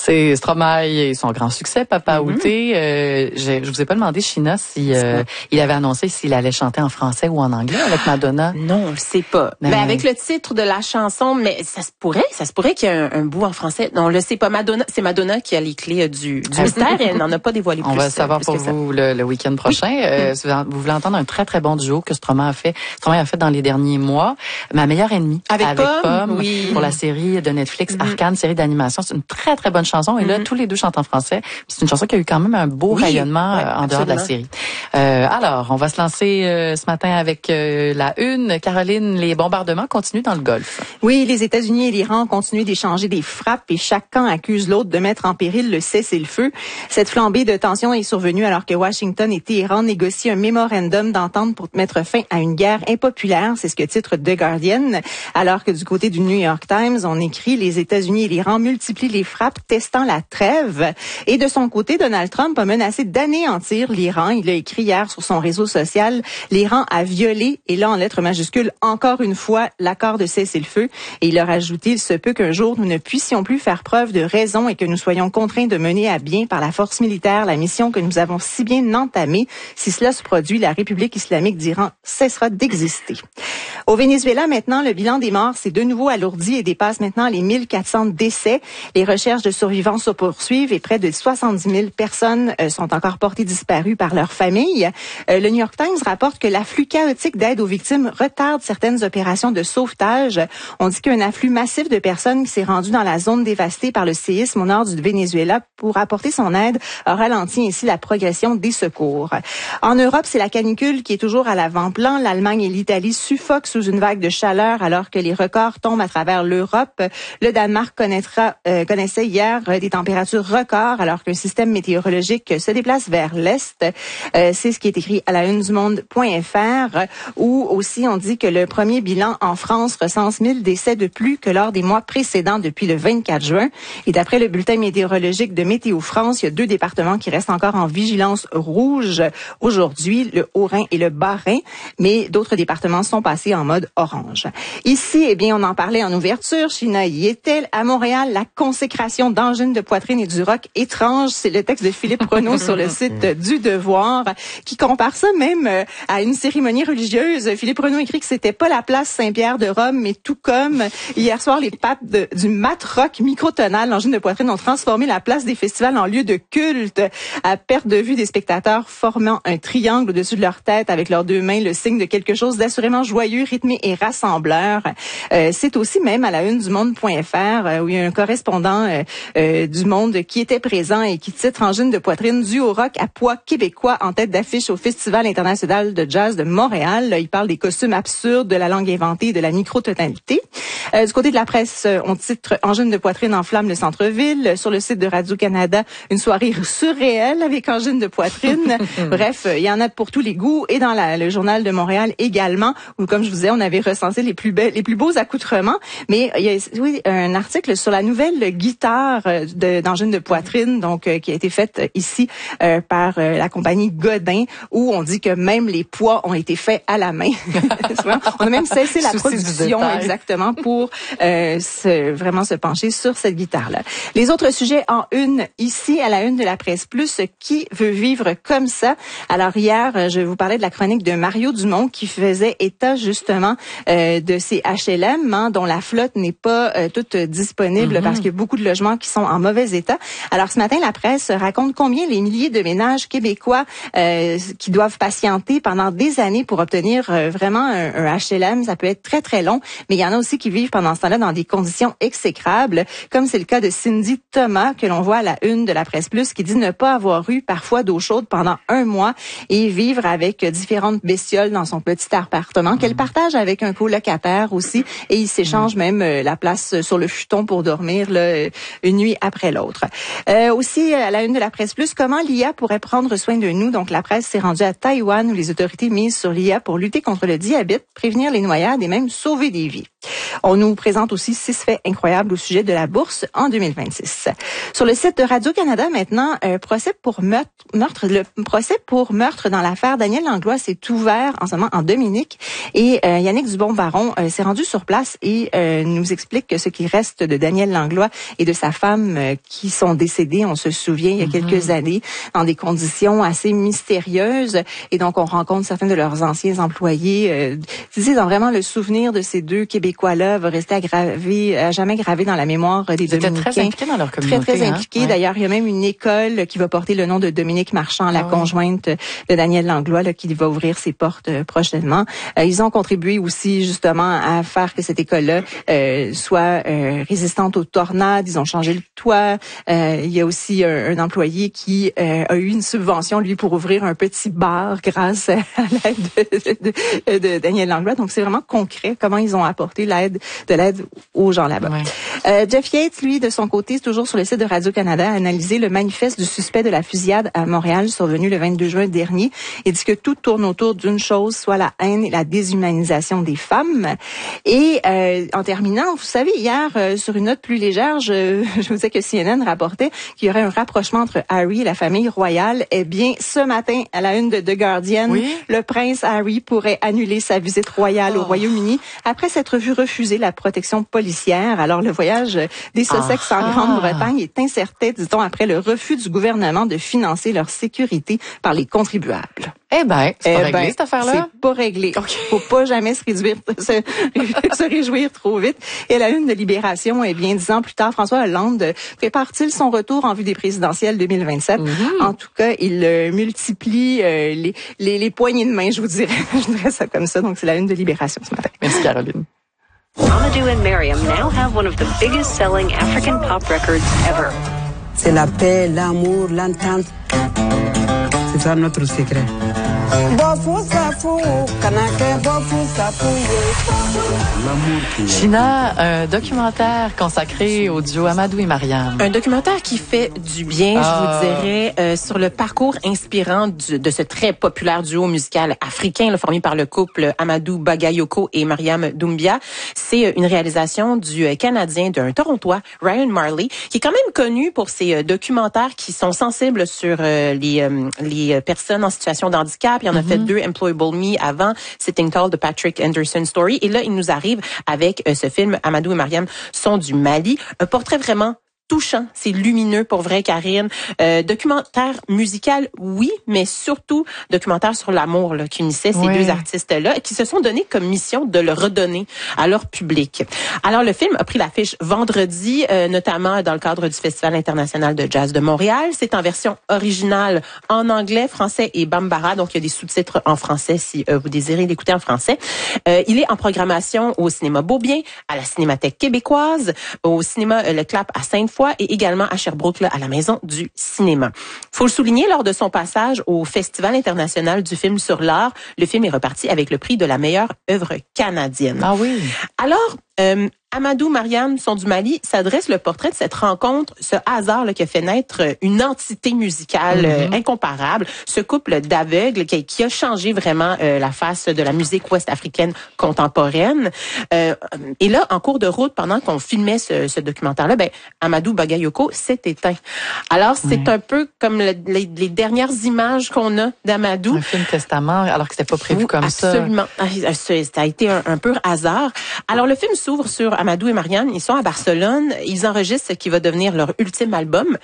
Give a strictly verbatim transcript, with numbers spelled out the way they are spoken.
C'est Stromae et son grand succès, Papa mm-hmm. Outé. Euh, je, je vous ai pas demandé, Sheena, si euh, il avait annoncé s'il allait chanter en français ou en anglais avec Madonna. Non, on le sait pas. Mais, mais avec le titre de la chanson, mais ça se pourrait, ça se pourrait qu'il y ait un, un bout en français. Non, on le sait pas. Madonna, c'est Madonna qui a les clés du, du mystère et elle n'en a pas dévoilé plus. On va savoir plus pour vous le, le week-end prochain. Oui. Euh, mm. Vous voulez entendre un très très bon duo que Stromae a fait. Stromae a fait dans les derniers mois. Ma meilleure ennemie avec, avec Pomme, Pomme oui. pour la série de Netflix mm-hmm. Arcane, série d'animation. C'est une très très bonne chanson et là mm-hmm. tous les deux chantent en français. C'est une chanson qui a eu quand même un beau oui. rayonnement ouais, en dehors de la série. Euh, alors, on va se lancer euh, ce matin avec euh, la une. Caroline, les bombardements continuent dans le Golfe. Oui, les États-Unis et l'Iran continuent d'échanger des frappes et chaque camp accuse l'autre de mettre en péril le cessez-le-feu. Cette flambée de tension est survenue alors que Washington et Téhéran négocient un mémorandum d'entente pour mettre fin à une guerre impopulaire. C'est ce que titre The Guardian. Alors que du côté du New York Times, on écrit les États-Unis et l'Iran multiplient les frappes testant la trêve. Et de son côté, Donald Trump a menacé d'anéantir l'Iran. Il a écrit hier sur son réseau social, l'Iran a violé, et là en lettres majuscules, encore une fois, l'accord de cessez-le-feu. Et il a rajouté, il se peut qu'un jour nous ne puissions plus faire preuve de raison et que nous soyons contraints de mener à bien par la force militaire la mission que nous avons si bien entamée. Si cela se produit, la République islamique d'Iran cessera d'exister. Au Venezuela, maintenant, le bilan des morts s'est de nouveau alourdi et dépasse maintenant les mille quatre cents décès. Les recherches de survivants se poursuivent et près de soixante-dix mille personnes euh, sont encore portées disparues par leur famille. Euh, le New York Times rapporte que l'afflux chaotique d'aide aux victimes retarde certaines opérations de sauvetage. On dit qu'un afflux massif de personnes qui s'est rendu dans la zone dévastée par le séisme au nord du Venezuela pour apporter son aide a ralenti ainsi la progression des secours. En Europe, c'est la canicule qui est toujours à l'avant-plan. L'Allemagne et l'Italie suffoquent sous une vague de chaleur alors que les records tombent à travers l'Europe. Le Danemark connaîtra, euh, connaissait hier euh, des températures records alors qu'un système météorologique se déplace vers l'est. Euh, c'est ce qui est écrit à la une du monde point f r où aussi on dit que le premier bilan en France recense mille décès de plus que lors des mois précédents depuis le vingt-quatre juin. Et d'après le bulletin météorologique de Météo France, il y a deux départements qui restent encore en vigilance rouge aujourd'hui, le Haut-Rhin et le Bas-Rhin, mais d'autres départements sont passés en mode orange. Ici, eh bien, on en parlait en ouverture, Sheena y était. À Montréal, la consécration d'angines de poitrine et du rock étrange, c'est le texte de Philippe Renaud sur le site du Devoir, qui compare ça même à une cérémonie religieuse. Philippe Renaud écrit que c'était pas la place Saint-Pierre de Rome, mais tout comme hier soir, les papes de, du mat rock microtonal, l'angine de poitrine, ont transformé la place des festivals en lieu de culte, à perte de vue des spectateurs formant un triangle au-dessus de leur tête avec leurs deux mains, le signe de quelque chose d'assurément joyeux, rythmé et rassembleur. Euh, c'est aussi même à la une du monde point f r euh, où il y a un correspondant euh, euh, du Monde qui était présent et qui titre angine de poitrine due au rock à poids québécois en tête d'affiche au Festival international de jazz de Montréal. Là, il parle des costumes absurdes, de la langue inventée et de la microtonalité. Euh, du côté de la presse, euh, on titre angine de poitrine enflamme le centre-ville. Sur le site de Radio-Canada, une soirée surréelle avec angine de poitrine. Bref, il y en a pour tous les goûts. Et dans la, le Journal de Montréal également, où, comme je vous disais, on avait recensé les plus belles, les plus beaux accoutrements. Mais il y a oui, un article sur la nouvelle guitare de, d'angine de poitrine, donc euh, qui a été faite ici euh, par euh, la compagnie Godin, où on dit que même les poids ont été faits à la main. On a même cessé la production exactement pour euh, se, vraiment se pencher sur cette guitare-là. Les autres sujets en une ici à la une de la Presse Plus, qui veut vivre comme ça? Alors hier, je vous parlais de la chronique de Mario Dumont qui faisait état justement euh, de ces H L M hein, dont la flotte n'est pas euh, toute disponible mm-hmm. parce qu'il y a beaucoup de logements qui sont en mauvais état. Alors ce matin, la presse raconte combien les milliers de ménages québécois euh, qui doivent patienter pendant des années pour obtenir euh, vraiment un, un H L M. Ça peut être très très long, mais il y en a aussi qui vivent pendant ce temps-là dans des conditions exécrables, comme c'est le cas de Cindy Thomas que l'on voit à la une de la Presse Plus, qui dit ne pas avoir eu parfois d'eau chaude pendant un mois et vivre avec différentes bestioles dans son petit appartement qu'elle partage avec un colocataire aussi, et ils s'échangent même euh, la place sur le futon pour dormir là, une nuit après l'autre. Euh, aussi à la une de la Presse Plus, comment l'I A pourrait prendre soin de nous. Donc la presse s'est rendue à Taïwan où les autorités misent sur l'I A pour lutter contre le diabète, prévenir les noyades et même sauver des vies. On nous présente aussi six faits incroyables au sujet de la bourse en deux mille vingt-six. Sur le site de Radio-Canada, maintenant, un procès pour meurtre, meurtre le procès pour meurtre dans l'affaire Daniel Langlois s'est ouvert en ce moment en Dominique. Et euh, Yannick Dubon-Baron euh, s'est rendu sur place et euh, nous explique que ce qui reste de Daniel Langlois et de sa femme euh, qui sont décédés, on se souvient, il y a mm-hmm. quelques années, dans des conditions assez mystérieuses. Et donc, on rencontre certains de leurs anciens employés. Euh, c'est dans vraiment le souvenir de ces deux Québécois-là va rester aggravé, à jamais gravé dans la mémoire des Ils Dominicains. Étaient très impliqués dans leur communauté. Très, très impliqués. Hein? D'ailleurs, il y a même une école qui va porter le nom de Dominique Marchand, la oh. conjointe de Daniel Langlois, là, qui va ouvrir ses portes euh, prochainement. Euh, ils ont contribué aussi, justement, à faire que cette école-là euh, soit euh, résistante aux tornades. Ils ont changé le toit. Euh, il y a aussi un, un employé qui euh, a eu une subvention, lui, pour ouvrir un petit bar grâce à l'aide de, de, de, de Daniel Langlois. Donc, c'est vraiment concret comment ils ont apporté l'aide, de l'aide aux gens là-bas. Ouais. Euh, Jeff Yates, lui, de son côté, toujours sur le site de Radio-Canada, a analysé le manifeste du suspect de la fusillade à Montréal survenu le vingt-deux juin dernier et dit que tout tourne autour d'une chose, soit la haine et la déshumanisation des femmes. Et euh, en terminant, vous savez, hier, euh, sur une note plus légère, je, je vous disais que C N N rapportait qu'il y aurait un rapprochement entre Harry et la famille royale. Eh bien, ce matin, à la une de The Guardian, oui? le prince Harry pourrait annuler sa visite royale oh. au Royaume-Uni après s'être vu refuser la protection policière. Alors, le voyage des Sussex ah. en Grande-Bretagne est incertain, dit-on, après le refus du gouvernement de financer leur sécurité par les contribuables. Eh ben, c'est pas eh réglé, ben, cette affaire-là? C'est pas réglé. Okay. Faut pas jamais se réduire, se, se réjouir trop vite. Et à la une de Libération, eh bien, dix ans plus tard, François Hollande prépare-t-il son retour en vue des présidentielles deux mille vingt-sept? Mm-hmm. En tout cas, il euh, multiplie euh, les, les, les poignées de main, je vous dirais. Je dirais ça comme ça. Donc, c'est la une de Libération ce matin. Merci, Caroline. Amadou and Mariam now have one of the biggest selling African pop records ever. C'est la paix, l'amour, l'entente. C'est ça notre secret. Gina, un documentaire consacré au duo Amadou et Mariam. Un documentaire qui fait du bien, oh. je vous dirais, euh, sur le parcours inspirant du, de ce très populaire duo musical africain là, formé par le couple Amadou Bagayoko et Mariam Doumbia. C'est une réalisation du Canadien, d'un Torontois, Ryan Marley, qui est quand même connu pour ses documentaires qui sont sensibles sur euh, les, euh, les personnes en situation de handicap. Il y en a mm-hmm. fait deux, Employable Me avant, Sitting Tall, de Patrick Anderson Story. Et là, il nous arrive avec euh, ce film Amadou et Mariam sont du Mali. Un portrait vraiment touchant, c'est lumineux pour vrai, Karine. Euh, documentaire musical, oui, mais surtout documentaire sur l'amour là, qui unissait ces oui. deux artistes-là et qui se sont donné comme mission de le redonner à leur public. Alors, le film a pris l'affiche vendredi, euh, notamment dans le cadre du Festival international de jazz de Montréal. C'est en version originale en anglais, français et bambara, donc il y a des sous-titres en français si euh, vous désirez l'écouter en français. Euh, il est en programmation au cinéma Beaubien, à la Cinémathèque québécoise, au cinéma euh, Le Clap à Sainte-Foy, et également à Sherbrooke, là, à la Maison du cinéma. Faut le souligner, lors de son passage au Festival international du film sur l'art, le film est reparti avec le prix de la meilleure œuvre canadienne. Ah oui. Alors, euh, Amadou, Mariam sont du Mali, s'adresse le portrait de cette rencontre, ce hasard là, qui a fait naître une entité musicale mm-hmm. euh, incomparable, ce couple d'aveugles qui, qui a changé vraiment euh, la face de la musique ouest-africaine contemporaine. Euh, et là, en cours de route, pendant qu'on filmait ce, ce documentaire-là, ben Amadou Bagayoko s'est éteint. Alors, c'est mm. un peu comme le, les, les dernières images qu'on a d'Amadou. Un film testament, alors que c'était pas prévu comme absolument. ça. Absolument. Ça a été un, un pur hasard. Alors, le film s'ouvre sur Amadou et Mariam. Ils sont à Barcelone. Ils enregistrent ce qui va devenir leur ultime album.